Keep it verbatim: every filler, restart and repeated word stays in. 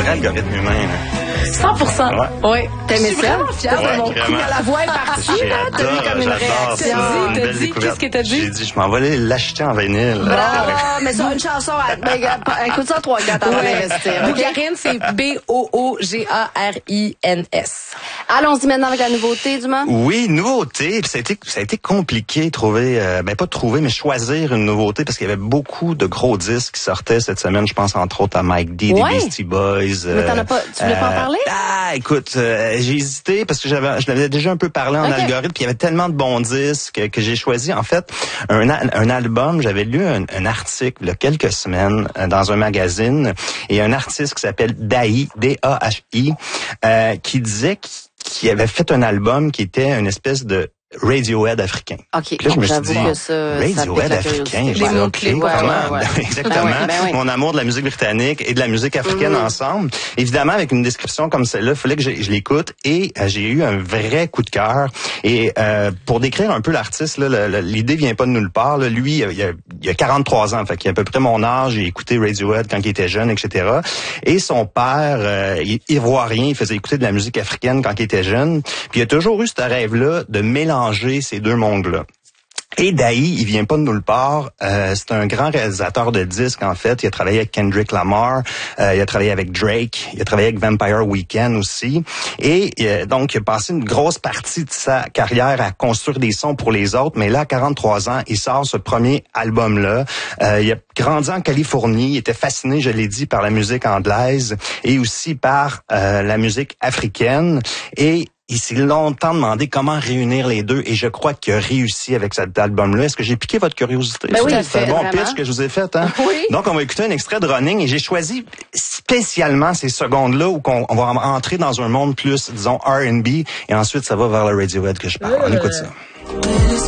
vrai algorithme humain. Là. cent pour cent. Ouais. Oui. T'aimais Je suis ça? vraiment fière Ouais, de mon coup. vraiment. La voix est partie, là. T'as eu J'adore, comme une j'adore réaction. ça, T'as dit, une t'as belle dit, découverte. qu'est-ce que t'as dit? J'ai dit, je m'en vais aller l'acheter en vinyle. Ah, mais ça, une chanson, à- ben, gars, écoute ça trois quatre avant d'investir. OK? Bougarine, c'est B O O G A R I N S. Allons-y maintenant avec la nouveauté, Dumas. Oui, nouveauté. Puis ça a été, ça a été compliqué de trouver, euh, ben pas de trouver, mais choisir une nouveauté parce qu'il y avait beaucoup de gros disques qui sortaient cette semaine. Je pense entre autres à Mike D, Ouais. des Beastie Boys. Mais t'en as pas, tu voulais pas en euh, parler? Ah, écoute, euh, j'ai hésité parce que j'avais, je l'avais déjà un peu parlé en Okay. algorithme. Puis il y avait tellement de bons disques que, que j'ai choisi en fait un, un album. J'avais lu un, un article il y a quelques semaines euh, dans un magazine et un artiste qui s'appelle Dahi, D A H I, euh, qui disait qu'il qui avait fait un album qui était une espèce de Radiohead africain. OK. Puis là, je me suis J'avoue dit, que ça, ça Radiohead pique la africain, curiosité. j'ai dit, Les OK, mots-clés, ouais, vraiment, ouais, ouais. exactement, Ben oui, ben oui. mon amour de la musique britannique et de la musique africaine Mm-hmm. ensemble. Évidemment, avec une description comme celle-là, il fallait que je, je l'écoute et euh, j'ai eu un vrai coup de cœur. Et euh, pour décrire un peu l'artiste, là, le- le- l'idée vient pas de nulle part. Là. Lui, il a, il a quarante-trois ans, fait qu'il a à peu près mon âge. Il écoutait Radiohead quand il était jeune, et cetera. Et son père, euh, il est ivoirien, il faisait écouter de la musique africaine quand il était jeune. Puis il a toujours eu ce rêve-là de mélanger ces deux mondes-là. Et Dahi, il vient pas de nulle part. Euh, c'est un grand réalisateur de disques, en fait. Il a travaillé avec Kendrick Lamar, euh, il a travaillé avec Drake, il a travaillé avec Vampire Weekend aussi. Et euh, donc, il a passé une grosse partie de sa carrière à construire des sons pour les autres. Mais là, à quarante-trois ans, il sort ce premier album-là. Euh, il a grandi en Californie. Il était fasciné, je l'ai dit, par la musique anglaise et aussi par euh, la musique africaine. Et il s'est longtemps demandé comment réunir les deux et je crois qu'il a réussi avec cet album-là. Est-ce que j'ai piqué votre curiosité? Ben oui, c'est un fait, bon vraiment. pitch que je vous ai fait, hein? Oui. Donc, on va écouter un extrait de Running et j'ai choisi spécialement ces secondes-là où on, on va entrer dans un monde plus, disons, R and B et ensuite ça va vers le Radiohead que je parle. On écoute ça.